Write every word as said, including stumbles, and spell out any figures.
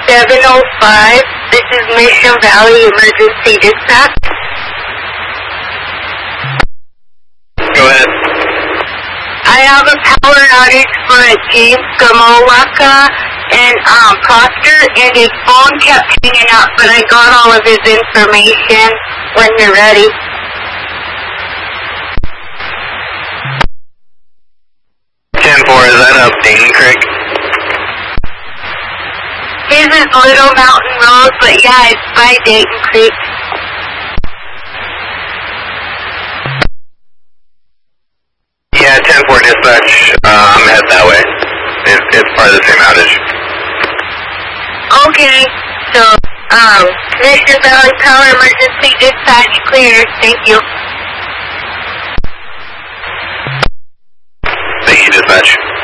seven oh five. This is Mission Valley Emergency Dispatch. Go ahead. I have a power outage for a James Gamowaka and um, Proctor, and his phone kept hanging up, but I got all of his information when you're ready. ten four, is that up Dayton Creek? His is Little Mountain Road, but yeah, it's by Dayton Creek. Yeah, ten four dispatch, uh, I'm headed that way. It, it's part of the same outage. Okay, so, um, Mission Valley Power Emergency Dispatch clear. Thank you. Thank you, dispatch.